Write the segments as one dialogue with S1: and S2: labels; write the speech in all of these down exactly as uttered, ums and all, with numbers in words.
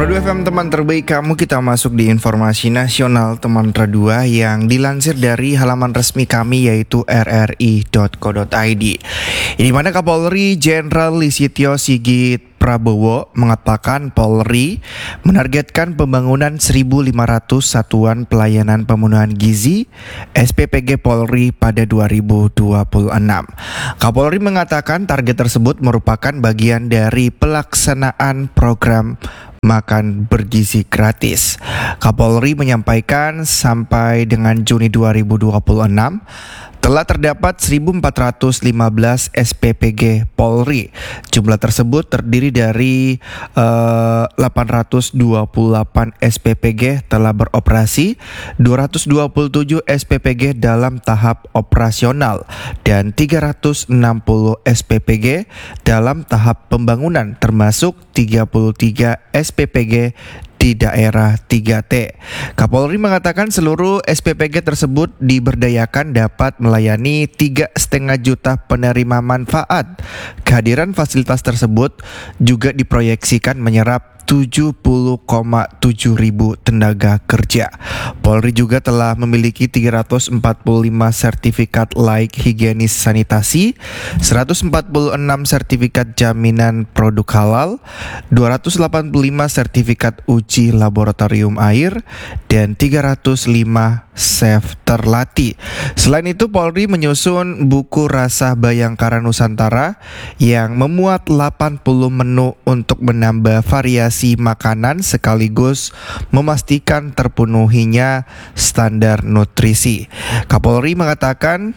S1: Radu F M teman terbaik kamu, kita masuk di informasi nasional teman Radua yang dilansir dari halaman resmi kami yaitu r r i dot co dot i d. Di mana Kapolri Jenderal Listio Sigit Prabowo mengatakan Polri menargetkan pembangunan seribu lima ratus satuan pelayanan pemenuhan gizi S P P G Polri pada dua ribu dua puluh enam. Kapolri mengatakan target tersebut merupakan bagian dari pelaksanaan program makan bergizi gratis. Kapolri menyampaikan sampai dengan Juni dua ribu dua puluh enam telah terdapat seribu empat ratus lima belas S P P G Polri. Jumlah tersebut terdiri dari uh, delapan ratus dua puluh delapan S P P G telah beroperasi, dua ratus dua puluh tujuh S P P G dalam tahap operasional, dan tiga ratus enam puluh S P P G dalam tahap pembangunan, termasuk tiga puluh tiga S P P G di daerah tiga T. Kapolri mengatakan seluruh S P P G tersebut diberdayakan dapat melayani tiga setengah juta penerima manfaat. Kehadiran fasilitas tersebut juga diproyeksikan menyerap tujuh puluh koma tujuh ribu tenaga kerja. Polri juga telah memiliki tiga ratus empat puluh lima sertifikat layak higienis sanitasi, seratus empat puluh enam sertifikat jaminan produk halal, dua ratus delapan puluh lima sertifikat uji laboratorium air, dan tiga ratus lima chef terlatih. Selain itu, Polri menyusun buku Rasa Bayangkara Nusantara yang memuat delapan puluh menu untuk menambah variasi makanan sekaligus memastikan terpenuhinya standar nutrisi. Kapolri mengatakan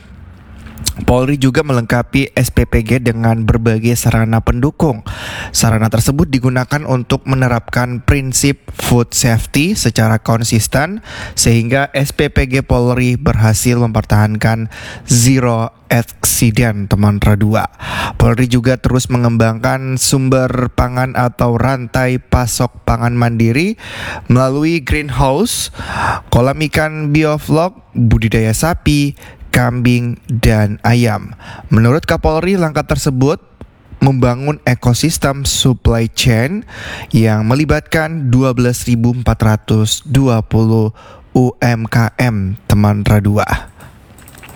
S1: Polri juga melengkapi S P P G dengan berbagai sarana pendukung. Sarana tersebut digunakan untuk menerapkan prinsip food safety secara konsisten sehingga S P P G Polri berhasil mempertahankan zero accident teman Radua. Polri juga terus mengembangkan sumber pangan atau rantai pasok pangan mandiri melalui greenhouse, kolam ikan bioflok, budidaya sapi, kambing, dan ayam. Menurut Kapolri, langkah tersebut membangun ekosistem supply chain yang melibatkan dua belas ribu empat ratus dua puluh U M K M teman Radua.